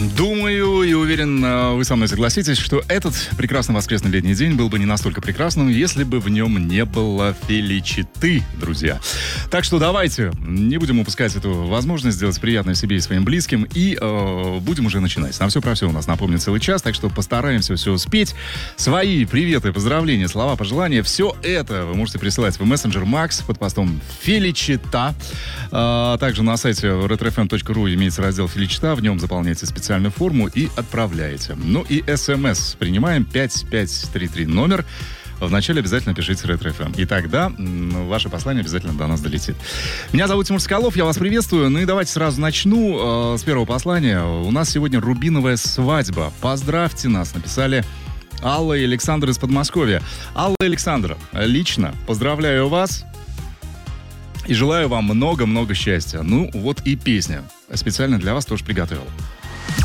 Думаю и уверен, вы со мной согласитесь, что этот прекрасный воскресный летний день был бы не настолько прекрасным, если бы в нем не было феличиты, друзья. Так что давайте не будем упускать эту возможность сделать приятное себе и своим близким, и будем уже начинать. На все про все у нас, напомню, целый час, так что постараемся все успеть. Свои приветы, поздравления, слова, пожелания, все это вы можете присылать в мессенджер Макс под постом «Феличита». Также на сайте retrofm.ru имеется раздел «Феличита», в нем заполняйте специальную форму и отправляете. Ну и СМС принимаем 5533 номер. Вначале обязательно пишите Ретро-ФМ. И тогда ваше послание обязательно до нас долетит. Меня зовут Тимур Соколов, я вас приветствую. Ну и давайте сразу начну с первого послания. У нас сегодня рубиновая свадьба. Поздравьте нас, написали Алла и Александр из Подмосковья. Алла и Александр, лично поздравляю вас и желаю вам много-много счастья. Ну вот и песня специально для вас тоже приготовил.